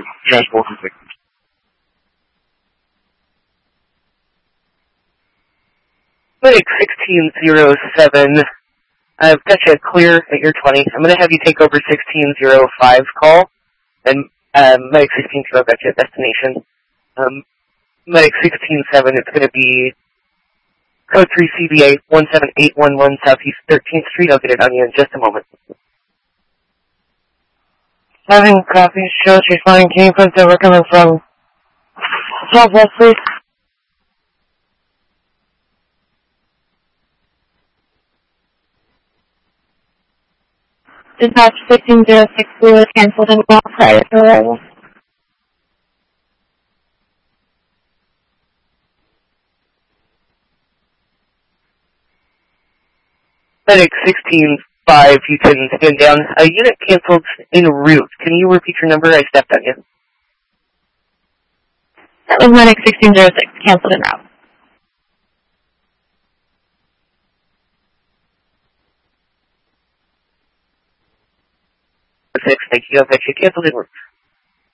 you. Transport from 6. Medic 1607, I've got you clear at your 20. I'm going to have you take over 1605 call, and Medic 160 got you at destination. Medic 167, it's going to be code 3 CBA 17811 Southeast 13th Street. I'll get it on you in just a moment. 7 copy, shows responding. Can you put that we're coming from Southwest, please? Dispatch 1506 Blue is canceled and blocked prior to arrival. Medic 165, you can stand down. A unit canceled en route. Can you repeat your number? I stepped on you. That was Medic 1606, canceled en route. 6, thank you. I've got you canceled en route.